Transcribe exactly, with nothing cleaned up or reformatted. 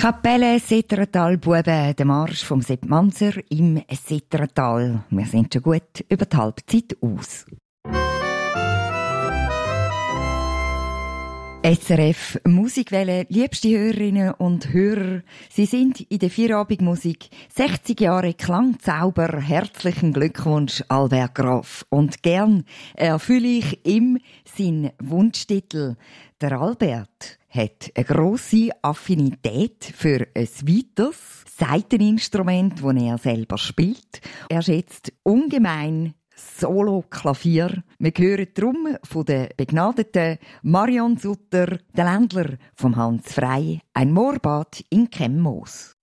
Kapelle Settertal-Buben, der Marsch vom Sepp Manzer im Settertal. Wir sind schon gut über die Halbzeit aus. S R F Musikwelle, liebste Hörerinnen und Hörer, Sie sind in der Vierabendmusik sechzig Jahre Klangzauber. Herzlichen Glückwunsch, Albert Graf. Und gern erfülle ich ihm seinen Wunschtitel. Der Albert hat eine grosse Affinität für ein weiteres Saiteninstrument, das er selber spielt. Er schätzt ungemein Solo-Klavier. Wir hören darum von der begnadeten Marion Sutter, der Ländler vom Hans Frey, ein Moorbad in Chemmoos.